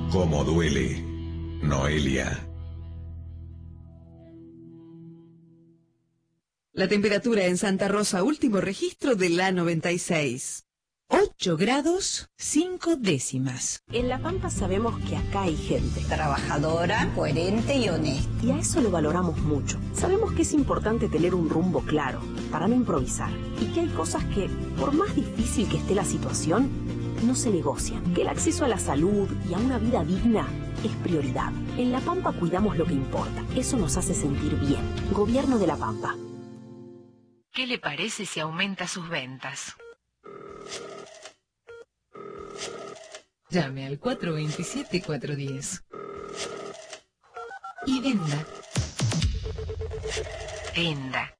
Cómo duele, Noelia. La temperatura en Santa Rosa, último registro de la 96. 8 grados 5 décimas. En La Pampa sabemos que acá hay gente trabajadora, coherente y honesta. Y a eso lo valoramos mucho. Sabemos que es importante tener un rumbo claro, para no improvisar. Y que hay cosas que, por más difícil que esté la situación, no se negocian. Que el acceso a la salud y a una vida digna es prioridad. En La Pampa cuidamos lo que importa. Eso nos hace sentir bien. Gobierno de La Pampa. ¿Qué le parece si aumenta sus ventas? Llame al 427-410 y venda. Venda.